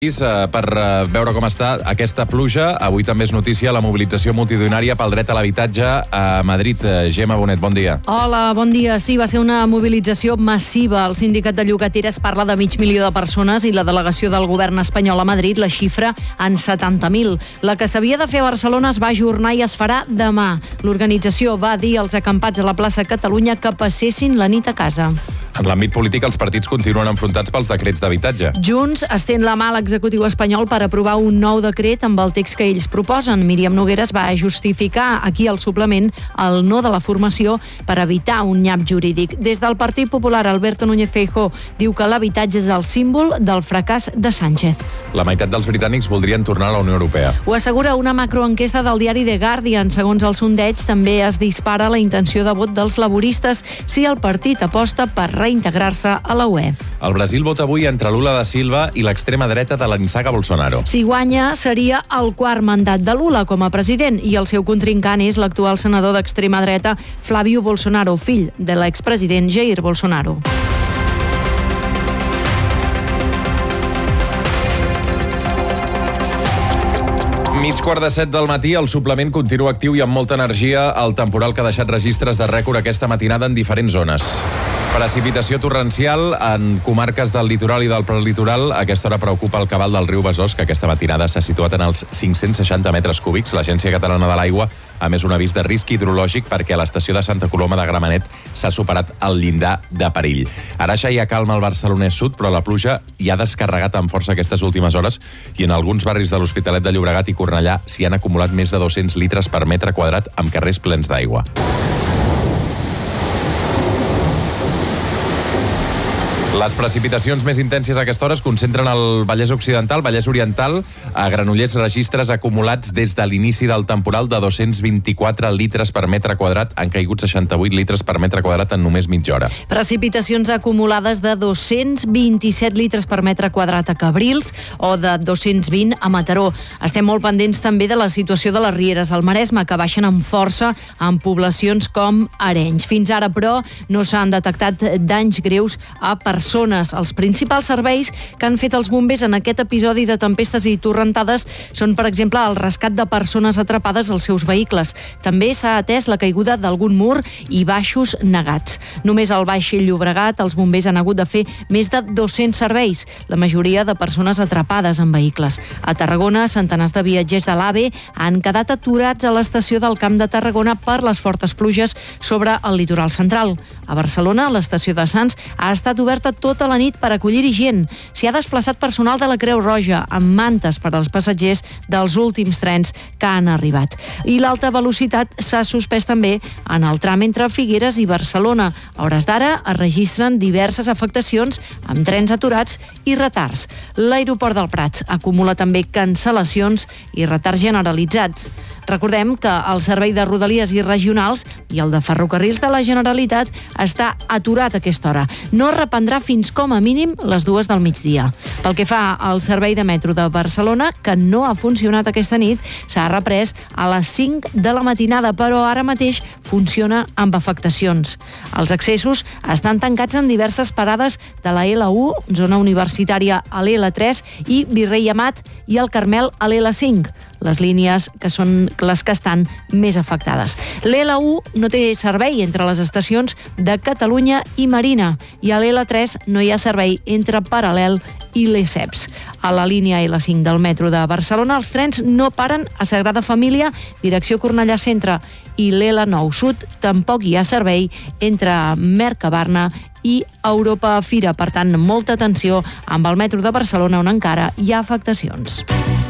Per veure com està aquesta pluja. Avui també és notícia la mobilització multitudinària pel dret a l'habitatge a Madrid. Gemma Bonet, bon dia. Hola, bon dia. Sí, va ser una mobilització massiva. El sindicat de llogateres parla de 500.000 de persones i la delegació del govern espanyol a Madrid la xifra en 70.000. La que s'havia de fer a Barcelona es va ajornar i es farà demà. L'organització va dir als acampats a la plaça Catalunya que passessin la nit a casa. En l'àmbit polític, els partits continuen enfrontats pels decrets d'habitatge. Junts estén la mà a l'executiu espanyol per aprovar un nou decret amb el text que ells proposen. Míriam Nogueras va justificar aquí al suplement el no de la formació per evitar un nyap jurídic. Des del Partit Popular, Alberto Núñez Feijóo diu que l'habitatge és el símbol del fracàs de Sánchez. La meitat dels britànics voldrien tornar a la Unió Europea. Ho assegura una macroenquesta del diari The Guardian. Segons el sondeig, també es dispara la intenció de vot dels laboristes si el partit aposta per reintegrar-se a la UE. El Brasil vota avui entre Lula da Silva i l'extrema dreta de l'Anissaga Bolsonaro. Si guanya, seria el quart mandat de Lula com a president i el seu contrincant és l'actual senador d'extrema dreta Flávio Bolsonaro, fill de l'expresident Jair Bolsonaro. Mig quart de 7 del matí, el suplement continua actiu i amb molta energia el temporal que ha deixat registres de rècord aquesta matinada en diferents zones. Precipitació torrencial en comarques del litoral i del prelitoral. A aquesta hora preocupa el cabal del riu Besòs, que aquesta matinada s'ha situat en els 560 metres cúbics. L'Agència Catalana de l'Aigua ha emès un avís de risc hidrològic perquè a l'estació de Santa Coloma de Gramenet s'ha superat el llindar de perill. Ara ja hi ha calma al Barcelonès Sud, però la pluja hi ha descarregat amb força aquestes últimes hores i en alguns barris de l'Hospitalet de Llobregat i Cornellà s'hi han acumulat més de 200 litres per metre quadrat amb carrers plens d'aigua. Les precipitacions més intenses a aquesta hora es concentren al Vallès Occidental, Vallès Oriental. A Granollers, registres acumulats des de l'inici del temporal de 224 litres per metre quadrat. Han caigut 68 litres per metre quadrat en només mitja hora. Precipitacions acumulades de 227 litres per metre quadrat a Cabrils o de 220 a Mataró. Estem molt pendents també de la situació de les rieres al Maresme, que baixen amb força en poblacions com Arenys. Fins ara, però, no s'han detectat danys greus a persones. Els principals serveis que han fet els bombers en aquest episodi de tempestes i torrentades són, per exemple, el rescat de persones atrapades als seus vehicles. També s'ha atès la caiguda d'algun mur i baixos negats. Només al Baix Llobregat els bombers han hagut de fer més de 200 serveis, la majoria de persones atrapades en vehicles. A Tarragona, centenars de viatgers de l'AVE han quedat aturats a l'estació del Camp de Tarragona per les fortes pluges sobre el litoral central. A Barcelona, l'estació de Sants ha estat oberta tota la nit per acollir-hi gent. S'hi ha desplaçat personal de la Creu Roja amb mantes per als passatgers dels últims trens que han arribat. I l'alta velocitat s'ha suspès també en el tram entre Figueres i Barcelona. A hores d'ara es registren diverses afectacions amb trens aturats i retards. L'aeroport del Prat acumula també cancel·lacions i retards generalitzats. Recordem que el servei de Rodalies i regionals i el de ferrocarrils de la Generalitat està aturat a aquesta hora. No reprendrà fins com a mínim les 2 del migdia. Pel que fa al servei de metro de Barcelona, que no ha funcionat aquesta nit, s'ha reprès a les 5 de la matinada, però ara mateix funciona amb afectacions. Els accessos estan tancats en diverses parades de la L1, zona universitària a l'L3 i Virrei Amat i el Carmel a l'L5. Les línies que són les que estan més afectades. L'L1 no té servei entre les estacions de Catalunya i Marina i a l'L3 no hi ha servei entre Paral·lel i Lesseps. A la línia L5 del metro de Barcelona els trens no paren a Sagrada Família, direcció Cornellà Centre, i l'L9 Sud tampoc hi ha servei entre Mercabarna i Europa Fira. Per tant, molta atenció amb el metro de Barcelona on encara hi ha afectacions.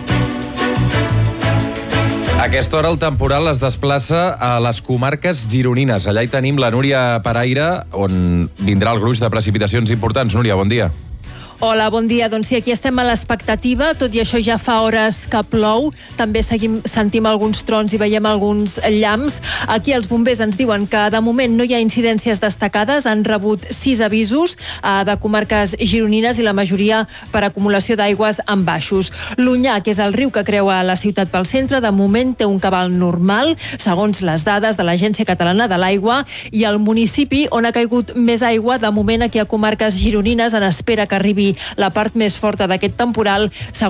A aquesta hora el temporal es desplaça a les comarques gironines. Allà hi tenim la Núria Paraire, on vindrà el gruix de precipitacions importants. Núria, bon dia. Hola, bon dia. Doncs sí, aquí estem a l'expectativa. Tot i això ja fa hores que plou. També sentim alguns trons i veiem alguns llamps. Aquí els bombers ens diuen que de moment no hi ha incidències destacades. Han rebut 6 avisos de comarques gironines i la majoria per acumulació d'aigües en baixos. L'Onyar, que és el riu que creua la ciutat pel centre, de moment té un cabal normal, segons les dades de l'Agència Catalana de l'Aigua, i el municipi on ha caigut més aigua, de moment aquí a comarques gironines, en espera que arribi la part més forta d'aquest temporal,